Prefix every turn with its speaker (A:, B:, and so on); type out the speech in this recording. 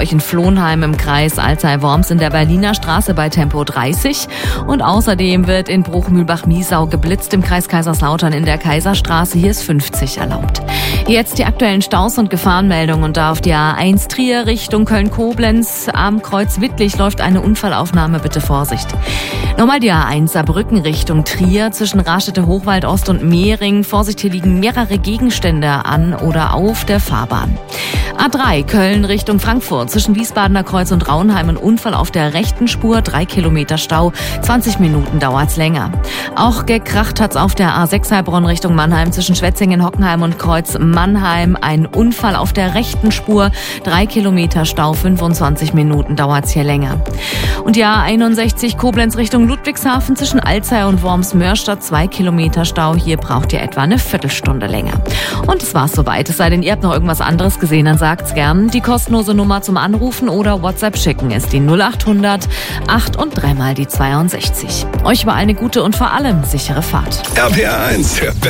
A: in Flohnheim im Kreis Alzey-Worms in der Berliner Straße bei Tempo 30. Und außerdem wird in Bruchmühlbach-Miesau geblitzt im Kreis Kaiserslautern in der Kaiserstraße. Hier ist 50 erlaubt. Jetzt die aktuellen Staus und Gefahrenmeldungen. Und da auf die A1 Trier Richtung Köln-Koblenz am Kreuz Wittlich läuft eine Unfallaufnahme. Bitte Vorsicht. Nochmal die A1 Saarbrücken Richtung Trier zwischen Rastede Hochwald Ost und Mehring. Vorsicht, hier liegen mehrere Gegenstände an oder auf der Fahrbahn. A3 Köln Richtung Frankfurt zwischen Wiesbadener Kreuz und Raunheim ein Unfall auf der rechten Spur, 3 Kilometer Stau, 20 Minuten dauert's länger. Auch gekracht hat's auf der A6 Heilbronn Richtung Mannheim zwischen Schwetzingen, Hockenheim und Kreuz Mannheim. Ein Unfall auf der rechten Spur, 3 Kilometer Stau, 25 Minuten dauert's hier länger. Und die A61 Koblenz Richtung Ludwigshafen zwischen Alzey und Worms-Mörstadt, 2 Kilometer Stau. Hier braucht ihr etwa eine Viertelstunde länger. Und es war's soweit. Es sei denn, ihr habt noch irgendwas anderes gesehen, dann sagt's gern. Die kostenlose Nummer zum Anrufen oder WhatsApp schicken ist die 0800 8 und 3 mal die 62. Euch über eine gute und vor allem sichere Fahrt.
B: RPR 1, der